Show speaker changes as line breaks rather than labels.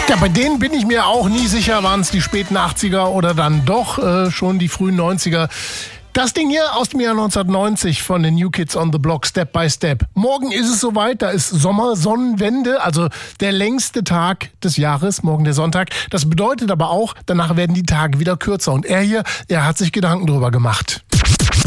Ja, bei denen bin ich mir auch nie sicher, waren es die späten 80er oder dann doch schon die frühen 90er. Das Ding hier aus dem Jahr 1990 von den New Kids on the Block, Step by Step. Morgen ist es soweit, da ist Sommersonnenwende, also der längste Tag des Jahres, morgen der Sonntag. Das bedeutet aber auch, danach werden die Tage wieder kürzer. Und er hat sich Gedanken drüber gemacht.